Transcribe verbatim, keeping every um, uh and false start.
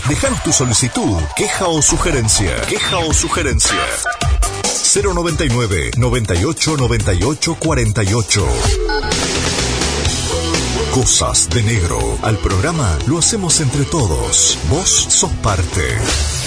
Déjanos tu solicitud, queja o sugerencia. Queja o sugerencia. cero noventa y nueve, noventa y ocho, noventa y ocho, cuarenta y ocho. Cosas de Negro. Al programa lo hacemos entre todos. Vos sos parte.